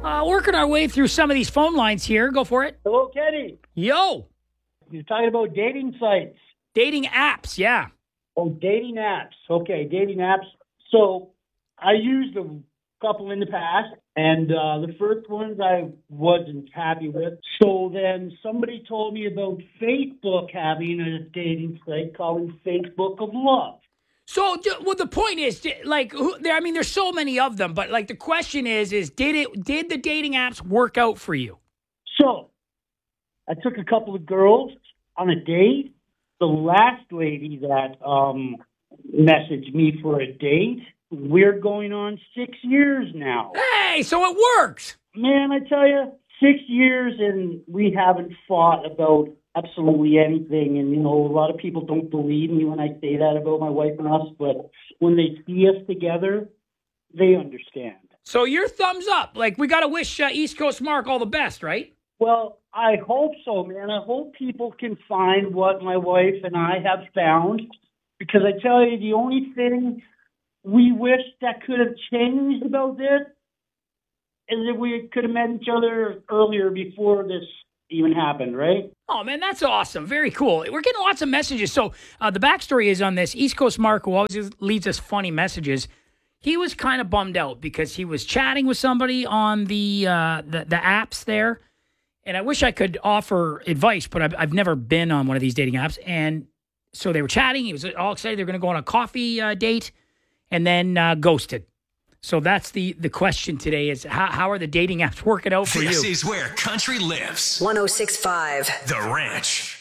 Working our way through some of these phone lines here. Go for it. Hello, Kenny. Yo. You're talking about dating sites. Dating apps, yeah. Oh, dating apps. Okay, dating apps. So I used a couple in the past, and the first ones I wasn't happy with. So then somebody told me about Facebook having a dating site called Facebook of Love. So, well, the point is, like, there's so many of them, but like the question is did the dating apps work out for you? So I took a couple of girls on a date. The last lady that messaged me for a date, we're going on 6 years now. Hey, so it works. Man, I tell you, 6 years and we haven't fought about absolutely anything. And, a lot of people don't believe me when I say that about my wife and us, but when they see us together, they understand. So your thumbs up. Like, we got to wish East Coast Mark all the best, right? Well, I hope so, man. I hope people can find what my wife and I have found, because I tell you, the only thing we wish that could have changed about this is if we could have met each other earlier before this even happened, right? Oh, man, that's awesome. Very cool. We're getting lots of messages. So the backstory is on this. East Coast Mark, who always leaves us funny messages, he was kind of bummed out because he was chatting with somebody on the apps there. And I wish I could offer advice, but I've never been on one of these dating apps. And so they were chatting. He was all excited. They're going to go on a coffee date and then ghosted. So that's the question today is how are the dating apps working out for you? This is where country lives. 106.5 The Ranch.